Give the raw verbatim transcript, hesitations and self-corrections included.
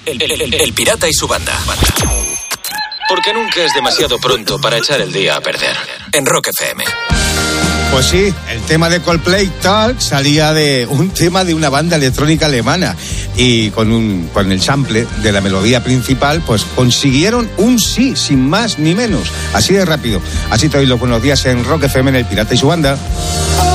El, el, el, el Pirata y su banda. Porque nunca es demasiado pronto para echar el día a perder. En Rock F M. Pues sí, el tema de Coldplay Talk salía de un tema de una banda electrónica alemana y con un con el sample de la melodía principal pues consiguieron un sí, sin más ni menos, así de rápido. Así te doy los buenos días en Rock F M en el Pirata y su banda.